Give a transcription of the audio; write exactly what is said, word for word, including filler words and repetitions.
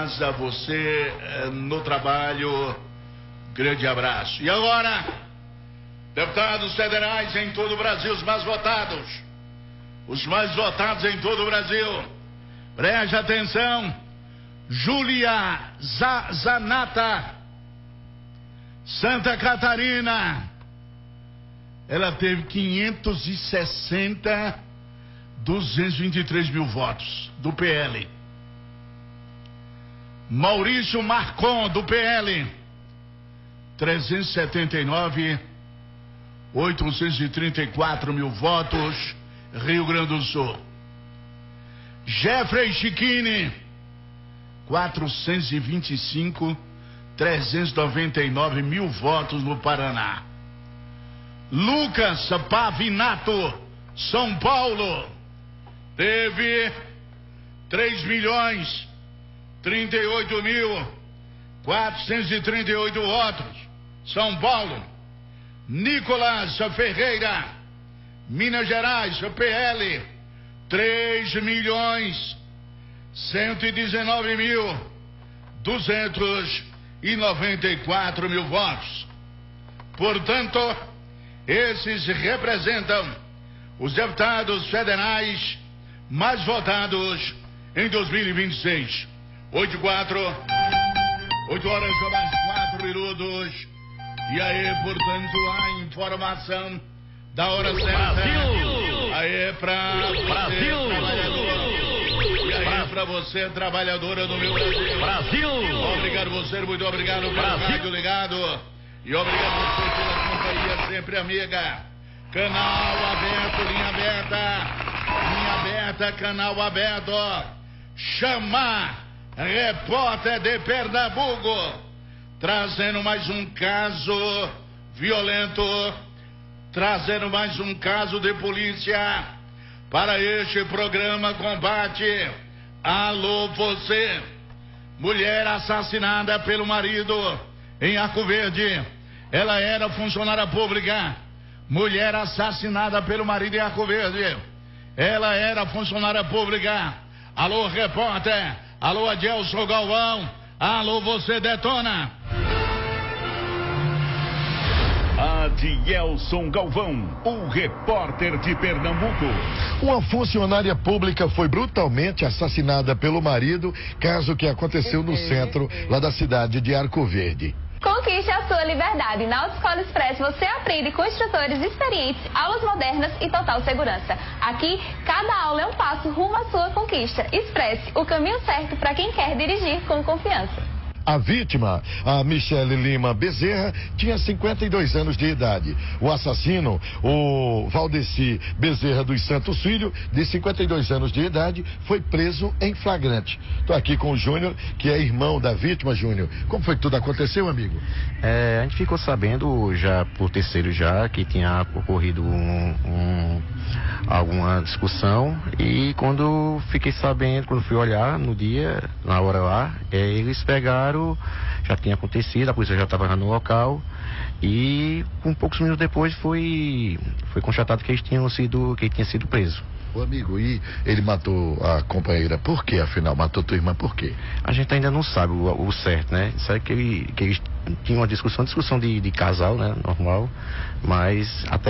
casa, você eh, no trabalho. Grande abraço. E agora, deputados federais em todo o Brasil, os mais votados. Os mais votados em todo o Brasil. Preste atenção. Júlia Zanata, Santa Catarina. Ela teve quinhentos e sessenta, duzentos e vinte e três mil votos do P L. Maurício Marcon, do P L, trezentos e setenta e nove, oitocentos e trinta e quatro mil votos, Rio Grande do Sul. Jeffrey Chiquini, quatrocentos e vinte e cinco, trezentos e noventa e nove mil votos no Paraná. Lucas Pavinato, São Paulo, teve três milhões, trinta e oito mil, quatrocentos e trinta e oito votos, São Paulo. Nicolas Ferreira, Minas Gerais, P L, três milhões, cento e dezenove mil, duzentos e noventa e quatro mil votos. Portanto, esses representam os deputados federais mais votados em dois mil e vinte e seis. Oito e quatro, oito horas e mais quatro minutos. E aí, portanto, a informação da hora certa. Brasil! Aí pra Brasil! você, trabalhador. E aí pra você, trabalhadora do meu Brasil. Brasil! Obrigado você, muito obrigado pelo Brasil! rádio ligado. E obrigado você pela companhia sempre amiga. Canal aberto, linha aberta. Linha aberta, canal aberto. Chamar repórter de Pernambuco, trazendo mais um caso violento, trazendo mais um caso de polícia para este programa Combate. Alô você, mulher assassinada pelo marido em Arco Verde. Ela era funcionária pública. Mulher assassinada pelo marido em Arco Verde. Ela era funcionária pública. Alô repórter, alô Adilson Galvão, alô você detona. Adilson Galvão, o repórter de Pernambuco. Uma funcionária pública foi brutalmente assassinada pelo marido, caso que aconteceu no centro lá da cidade de Arco Verde. Conquiste a sua liberdade. Na Autoescola Express você aprende com instrutores experientes, aulas modernas e total segurança. Aqui, cada aula é um passo rumo à sua conquista. Express, o caminho certo para quem quer dirigir com confiança. A vítima, a Michele Lima Bezerra, tinha cinquenta e dois anos de idade. O assassino, o Valdeci Bezerra dos Santos Filho, de cinquenta e dois anos de idade, foi preso em flagrante. Estou aqui com o Júnior, que é irmão da vítima. Júnior, como foi que tudo aconteceu, amigo? É, a gente ficou sabendo já por terceiro já que tinha ocorrido um, um, alguma discussão, e quando fiquei sabendo, quando fui olhar no dia, na hora lá, é, eles pegaram, já tinha acontecido, a polícia já estava no local, e um poucos minutos depois foi, foi constatado que eles tinham sido, que ele tinha sido preso. O amigo, e ele matou a companheira por quê, afinal? Matou tua irmã por quê? A gente ainda não sabe o, o certo, né? Sabe que, ele, que eles tinham uma discussão, discussão de, de casal, né? Normal, mas até